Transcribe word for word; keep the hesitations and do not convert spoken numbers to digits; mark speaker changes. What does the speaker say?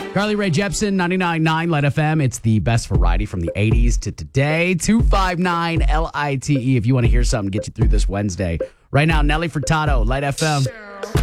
Speaker 1: Carly Rae Jepsen, ninety-nine point nine Light F M. It's the best variety from the eighties to today. two five nine L I T E if you want to hear something, get you through this Wednesday. Right now, Nelly Furtado, Light F M.